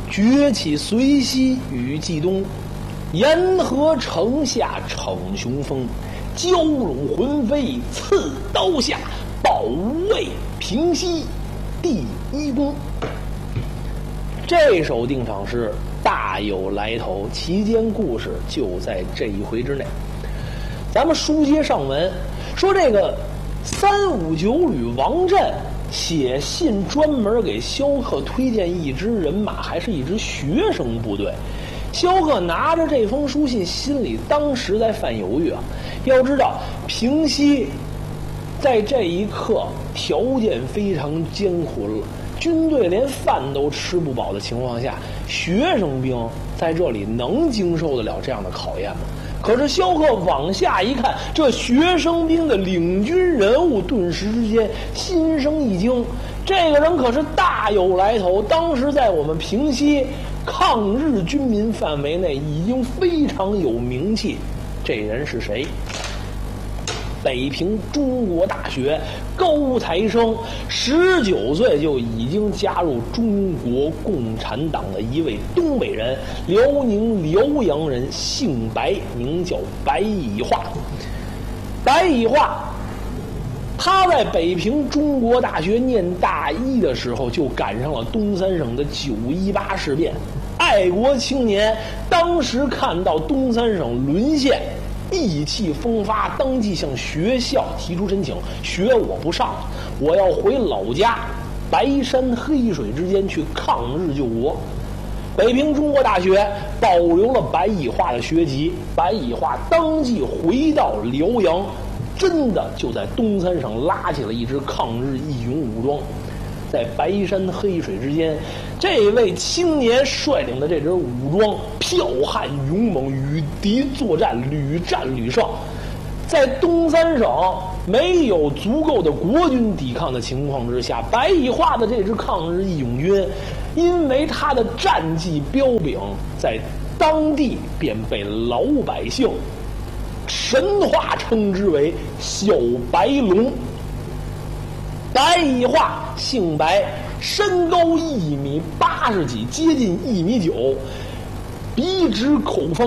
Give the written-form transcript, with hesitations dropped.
崛起随西与冀东，沿河城下逞雄风，蛟龙魂飞刺刀下，保卫平西第一功。这首定场诗大有来头，其间故事就在这一回之内。咱们书接上文，说这个359旅王震写信专门给萧克推荐一支人马，还是一支学生部队。萧克拿着这封书信，心里当时在犯犹豫啊。要知道平西在这一刻条件非常艰苦了，军队连饭都吃不饱的情况下，学生兵在这里能经受得了这样的考验吗？可是萧克往下一看，这学生兵的领军人物顿时之间心生一惊，这个人可是大有来头，当时在我们平西抗日军民范围内已经非常有名气。这人是谁？北平中国大学高材生，19岁就已经加入中国共产党的一位东北人，辽宁辽阳人，姓白，名叫白以化。白以化他在北平中国大学念大一的时候，就赶上了东三省的9·18事变。爱国青年当时看到东三省沦陷，意气风发，当即向学校提出申请，学我不上了，我要回老家白山黑水之间去抗日救国。北平中国大学保留了白以化的学籍，白以化当即回到辽阳，真的就在东三省拉起了一支抗日义勇武装。在白山黑水之间，这位青年率领的这支武装剽悍勇猛，与敌作战，屡战屡胜。在东三省没有足够的国军抵抗的情况之下，白以化的这支抗日义勇军，因为他的战绩彪炳，在当地便被老百姓神话称之为小白龙。白以化姓白，身高1米80几，接近1米9，鼻直口方，